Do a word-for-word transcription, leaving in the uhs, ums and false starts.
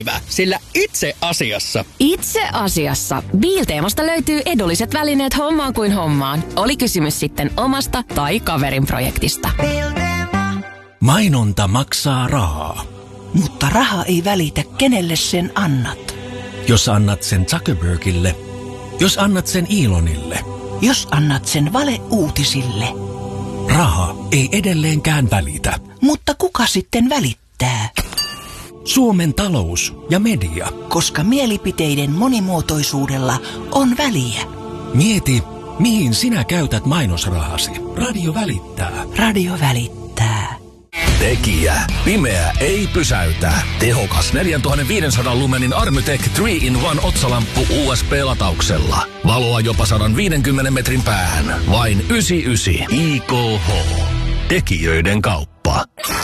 Sillä itse asiassa... Itse asiassa Biilteemasta löytyy edulliset välineet hommaan kuin hommaan. Oli kysymys sitten omasta tai kaverin projektista. Mainonta maksaa rahaa. Mutta raha ei välitä, kenelle sen annat. Jos annat sen Zuckerbergille, jos annat sen Elonille, jos annat sen valeuutisille. Raha ei edelleenkään välitä. Mutta kuka sitten välittää? Suomen talous ja media. Koska mielipiteiden monimuotoisuudella on väliä. Mieti, mihin sinä käytät mainosrahasi. Radio välittää. Radio välittää. Tekijä. Pimeä ei pysäytä. Tehokas neljätuhattaviisisataa lumenin Armytech kolme in yksi otsalamppu U S B-latauksella. Valoa jopa sata viisikymmentä metrin päähän. Vain yhdeksänkymmentäyhdeksän I K H. Tekijöiden kauppa.